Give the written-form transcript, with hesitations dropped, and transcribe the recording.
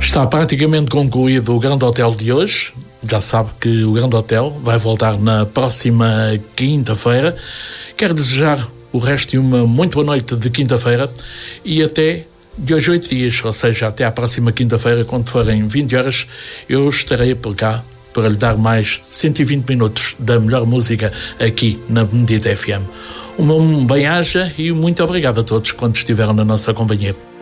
Está praticamente concluído o Grande Hotel de hoje. Já sabe que o Grande Hotel vai voltar na próxima quinta-feira. Quero desejar o resto de uma muito boa noite de quinta-feira e até de hoje 8 dias, ou seja, até à próxima quinta-feira, quando forem 20 horas, eu estarei por cá para lhe dar mais 120 minutos da melhor música aqui na Benedita FM. Um bem-aja e muito obrigado a todos quando estiveram na nossa companhia.